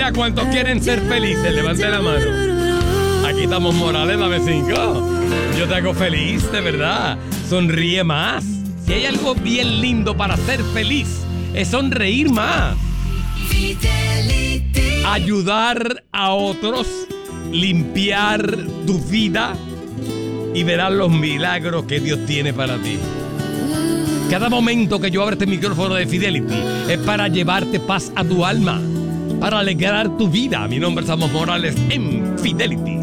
Venga, ¿cuántos quieren ser felices? Levante la mano. Aquí estamos, Morales, dame 5. Yo te hago feliz, de verdad. Sonríe más. Si hay algo bien lindo para ser feliz, es sonreír más. Fidelity. Ayudar a otros, limpiar tu vida y verás los milagros que Dios tiene para ti. Cada momento que yo abro este micrófono de Fidelity es para llevarte paz a tu alma, para alegrar tu vida. Mi nombre es Amos Morales en Fidelity.